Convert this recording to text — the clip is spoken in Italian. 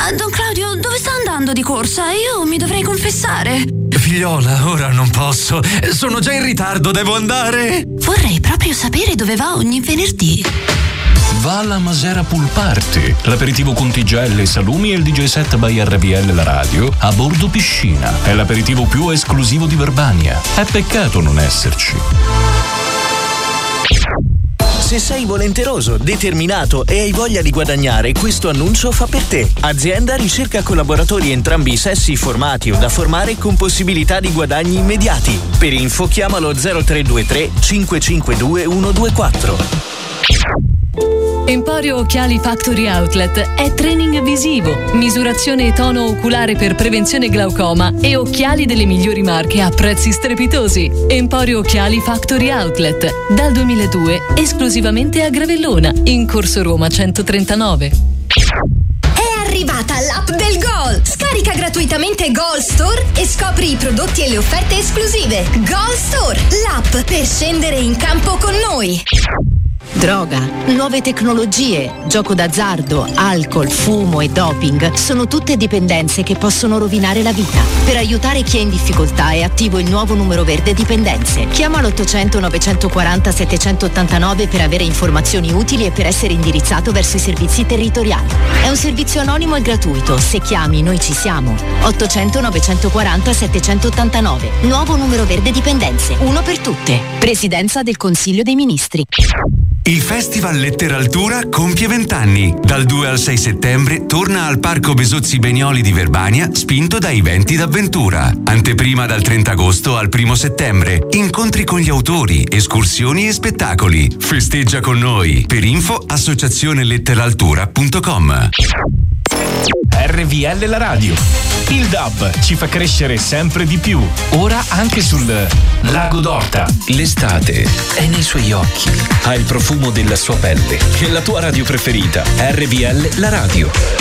Ma Don Claudio, dove sta andando di corsa? Io mi dovrei confessare. Figliola, ora non posso. Sono già in ritardo, devo andare. Vorrei proprio sapere dove va ogni venerdì. Va alla Masera Pool Party, l'aperitivo con tigelle e salumi e il DJ set by RPL La Radio a bordo piscina. È l'aperitivo più esclusivo di Verbania. È peccato non esserci. Se sei volenteroso, determinato e hai voglia di guadagnare, questo annuncio fa per te. Azienda ricerca collaboratori entrambi i sessi formati o da formare con possibilità di guadagni immediati. Per info chiamalo 0323 552 124. Emporio Occhiali Factory Outlet è training visivo, misurazione e tono oculare per prevenzione glaucoma e occhiali delle migliori marche a prezzi strepitosi. Emporio Occhiali Factory Outlet, dal 2002 esclusivamente a Gravellona, in Corso Roma 139. È arrivata l'app del Gol! Scarica gratuitamente Gol Store e scopri i prodotti e le offerte esclusive. Gol Store, l'app per scendere in campo con noi. Droga, nuove tecnologie, gioco d'azzardo, alcol, fumo e doping sono tutte dipendenze che possono rovinare la vita. Per aiutare chi è in difficoltà è attivo il nuovo numero verde dipendenze. Chiama l'800 940 789 per avere informazioni utili e per essere indirizzato verso i servizi territoriali. È un servizio anonimo e gratuito. Se chiami, noi ci siamo. 800 940 789. Nuovo numero verde dipendenze. Uno per tutte. Presidenza del Consiglio dei Ministri. Il Festival Letteraltura compie 20 anni. Dal 2 al 6 settembre torna al Parco Besozzi Benioli di Verbania, spinto da eventi d'avventura. Anteprima dal 30 agosto al 1 settembre. Incontri con gli autori, escursioni e spettacoli. Festeggia con noi. Per info associazioneletteraltura.com. RVL La Radio. Il DAB ci fa crescere sempre di più. Ora anche sul Lago d'Orta. L'estate è nei suoi occhi. Ha il profumo della sua pelle. E la tua radio preferita, RVL La Radio.